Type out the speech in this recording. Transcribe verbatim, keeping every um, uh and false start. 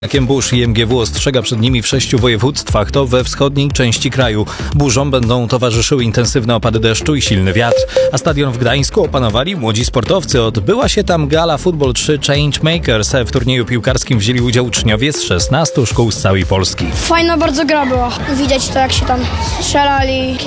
Jakiem burz i M G W ostrzega przed nimi w sześciu województwach, to we wschodniej części kraju. Burzom będą towarzyszyły intensywne opady deszczu i silny wiatr. A stadion w Gdańsku opanowali młodzi sportowcy. Odbyła się tam gala Football trzy Changemakers. W turnieju piłkarskim wzięli udział uczniowie z szesnastu szkół z całej Polski. Fajna bardzo gra była. Widać to, jak się tam strzelali.